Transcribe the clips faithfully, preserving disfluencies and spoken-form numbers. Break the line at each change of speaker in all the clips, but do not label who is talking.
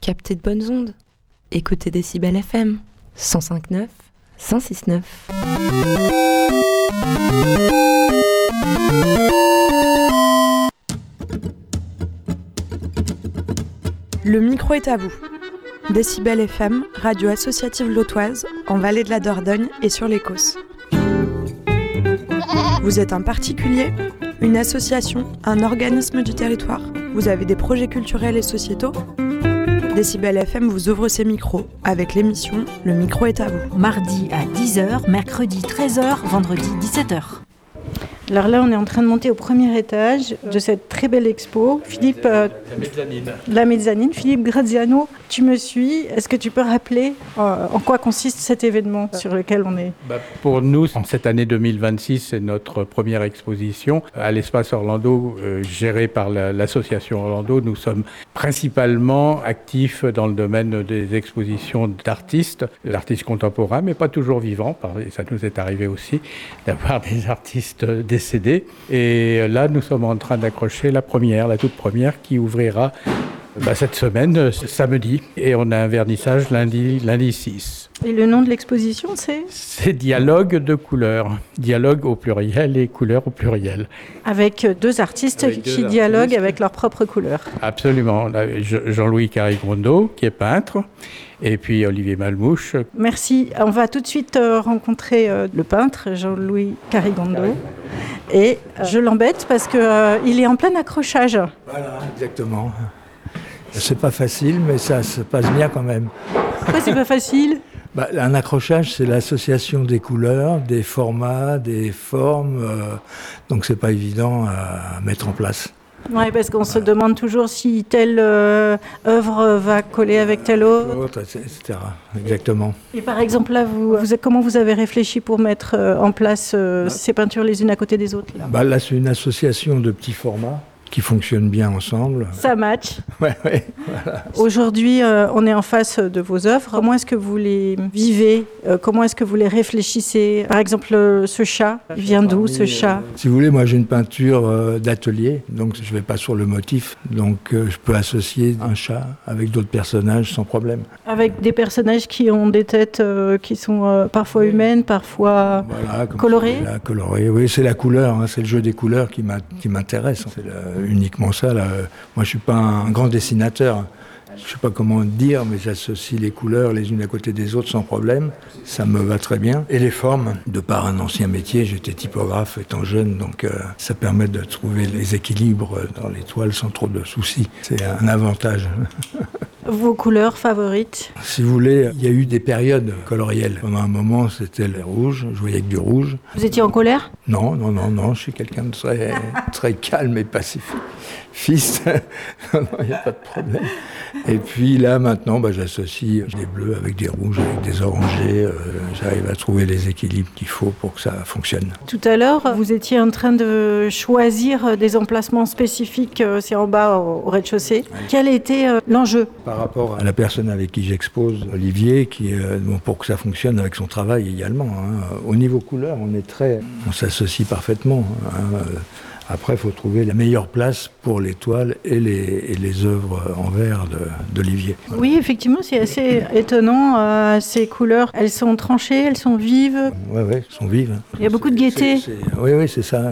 Captez de bonnes ondes. Écoutez Décibel F M cent cinq neuf, cent six neuf.
Le micro est à vous. Décibel F M, radio associative lotoise, en Vallée de la Dordogne et sur les Causses. Vous êtes un particulier, une association, un organisme du territoire. Vous avez des projets culturels et sociétaux ? Décibel F M vous ouvre ses micros avec l'émission Le micro est à vous.
Mardi à dix heures, mercredi treize heures, vendredi dix-sept heures.
Alors là, on est en train de monter au premier étage de cette très belle expo. Philippe, euh,
la mezzanine.
La mezzanine. Philippe Graziano, tu me suis. Est-ce que tu peux rappeler euh, en quoi consiste cet événement sur lequel on est ?
Bah, Pour nous, en cette année deux mille vingt-six, c'est notre première exposition à l'Espace Orlando, euh, gérée par la, l'association Orlando. Nous sommes principalement actifs dans le domaine des expositions d'artistes, d'artistes contemporains, mais pas toujours vivants. Et ça nous est arrivé aussi d'avoir des artistes décédés. Et là, nous sommes en train d'accrocher la première, la toute première, qui ouvrira bah, cette semaine, samedi. Et on a un vernissage lundi, lundi six.
Et le nom de l'exposition, c'est ?
C'est Dialogue de couleurs. Dialogue au pluriel et couleurs au pluriel.
Avec deux artistes
avec
qui
deux
dialoguent
artistes.
avec leurs propres couleurs.
Absolument. Jean-Louis Carigondo, qui est peintre, et puis Olivier Malmouche.
Merci. On va tout de suite rencontrer le peintre, Jean-Louis Carigondo. Et je l'embête parce qu'il euh, est en plein accrochage.
Voilà, exactement. C'est pas facile, mais ça se passe bien quand même.
Pourquoi c'est pas facile ?
Bah, un accrochage, c'est l'association des couleurs, des formats, des formes. Euh, donc c'est pas évident à mettre en place.
Oui, parce qu'on se demande toujours si telle euh, œuvre va coller avec telle autre.
Autre, et cetera. Exactement.
Et par exemple, là, vous, vous, comment vous avez réfléchi pour mettre euh, en place euh, bah. ces peintures les unes à côté des autres là,
bah, là, c'est une association de petits formats qui fonctionnent bien ensemble.
Ça match.
Ouais, ouais, voilà.
Aujourd'hui, euh, on est en face de vos œuvres. Comment est-ce que vous les vivez ? euh, Comment est-ce que vous les réfléchissez ? Par exemple, euh, ce chat, il vient d'où ce chat ?
euh, Si vous voulez, moi j'ai une peinture euh, d'atelier, donc je ne vais pas sur le motif. Donc euh, je peux associer un chat avec d'autres personnages sans problème.
Avec des personnages qui ont des têtes euh, qui sont euh, parfois humaines, parfois
voilà,
colorées.
Là, colorées. Oui, c'est la couleur, hein, c'est le jeu des couleurs qui, m'a, qui m'intéresse. C'est la, uniquement ça. Là. Moi, je ne suis pas un grand dessinateur. Je ne sais pas comment dire, mais j'associe les couleurs les unes à côté des autres sans problème. Ça me va très bien. Et les formes, de par un ancien métier, j'étais typographe étant jeune, donc euh, ça permet de trouver les équilibres dans les toiles sans trop de soucis. C'est un avantage.
Vos couleurs favorites ?
Si vous voulez, il y a eu des périodes colorielles. Pendant un moment, c'était le rouge. Je voyais avec du rouge.
Vous étiez en colère ?
Non, non, non, non. Je suis quelqu'un de très, très calme et pacifiste. Non, non, il n'y a pas de problème. Et puis là, maintenant, bah, j'associe des bleus avec des rouges, avec des orangés. Euh, j'arrive à trouver les équilibres qu'il faut pour que ça fonctionne.
Tout à l'heure, vous étiez en train de choisir des emplacements spécifiques. C'est en bas, au rez-de-chaussée. Oui. Quel était euh, l'enjeu ?
Par rapport à la personne avec qui j'expose, Olivier, qui, euh, bon, pour que ça fonctionne avec son travail également. Hein. Au niveau couleur, on est très, on s'associe parfaitement. Hein. Après, il faut trouver la meilleure place pour les toiles et les, et les œuvres en verre de, d'Olivier.
Oui, effectivement, c'est assez étonnant. Euh, ces couleurs, elles sont tranchées, elles sont vives.
Oui, oui, elles sont vives.
Il y a beaucoup de gaieté.
C'est, c'est, oui, oui, c'est ça.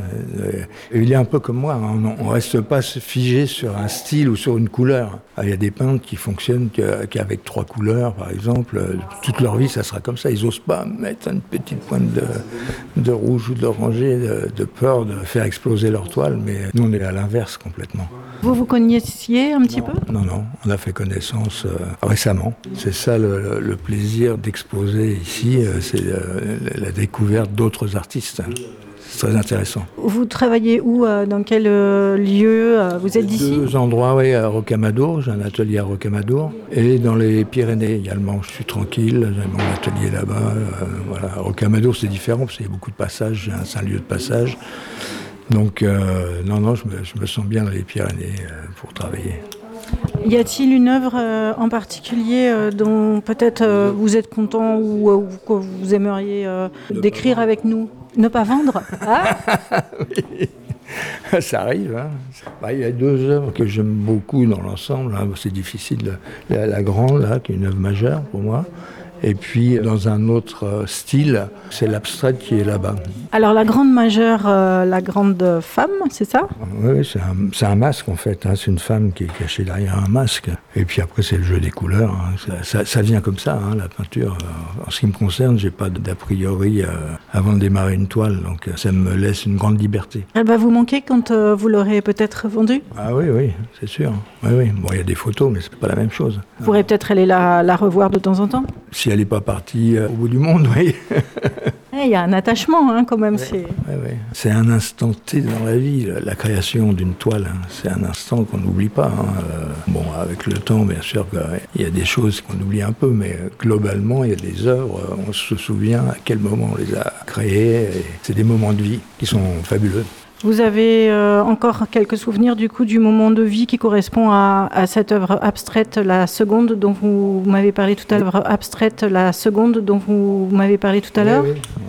Il est un peu comme moi. On ne reste pas figé sur un style ou sur une couleur. Il y a des peintres qui fonctionnent qu'avec trois couleurs, par exemple. Toute leur vie, ça sera comme ça. Ils n'osent pas mettre une petite pointe de, de rouge ou d'oranger, de, de peur de faire exploser leur toile, mais nous on est à l'inverse complètement.
Vous vous connaissiez un petit
non,
peu ?
Non, non, on a fait connaissance euh, récemment. C'est ça le, le plaisir d'exposer ici, euh, c'est euh, la découverte d'autres artistes. C'est très intéressant.
Vous travaillez où ? Dans quel euh, lieu ? Vous êtes d'ici ?
Deux endroits, oui, à Rocamadour, j'ai un atelier à Rocamadour, et dans les Pyrénées également. Je suis tranquille, j'ai mon atelier là-bas. Euh, voilà. À Rocamadour, c'est différent parce qu'il y a beaucoup de passages, c'est un lieu de passage. Donc, euh, non, non, je me, je me sens bien dans les Pyrénées euh, pour travailler.
Y a-t-il une œuvre euh, en particulier euh, dont peut-être euh, vous êtes content ou euh, que vous aimeriez euh, décrire avec nous ? Ne pas vendre ? Ah
oui. Ça arrive. Hein. Bah, il y a deux œuvres que j'aime beaucoup dans l'ensemble. Hein. C'est difficile. La, la grande, là, qui est une œuvre majeure pour moi. Et puis, dans un autre style, c'est l'abstraite qui est là-bas.
Alors, la grande majeure, euh, la grande femme, c'est ça ?
Oui, c'est un, c'est un masque, en fait. Hein. C'est une femme qui est cachée derrière un masque. Et puis après, c'est le jeu des couleurs. Hein. Ça, ça, ça vient comme ça, hein, la peinture. En ce qui me concerne, j'ai pas d'a priori euh, avant de démarrer une toile. Donc, ça me laisse une grande liberté.
Elle va vous manquer quand euh, vous l'aurez peut-être vendue ?
Ah oui, oui, c'est sûr. Oui, oui. Bon, il y a des photos, mais c'est pas la même chose.
Vous pourrez peut-être aller la, la revoir de temps en temps ?
Si elle n'est pas partie euh, au bout du monde, oui.
Il y a un attachement, hein, quand même.
Oui,
c'est...
oui, oui. C'est un instant T dans la vie, la création d'une toile. Hein. C'est un instant qu'on n'oublie pas. Hein. Euh, bon, avec le temps, bien sûr, il y a des choses qu'on oublie un peu, mais globalement, il y a des œuvres, on se souvient à quel moment on les a créées. Et c'est des moments de vie qui sont fabuleux.
Vous avez euh, encore quelques souvenirs du coup du moment de vie qui correspond à, à cette œuvre abstraite, la seconde dont vous m'avez parlé tout à l'heure, abstraite, la seconde dont vous m'avez parlé tout à l'heure.
Oui, oui.